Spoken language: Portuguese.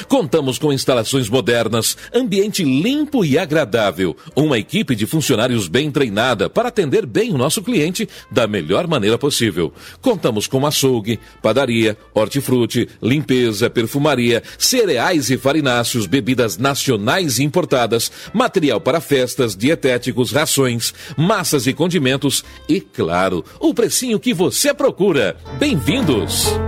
Contamos com instalações modernas, ambiente limpo e agradável, uma equipe de funcionários bem treinada para atender bem o nosso cliente da melhor maneira possível. Contamos com açougue, padaria, hortifruti, limpeza, perfumaria, cereais e farináceos, bebidas nacionais e importadas, material para festas, dietéticos, rações, massas e condimentos e, claro, o precinho que você procura. Bem-vindos!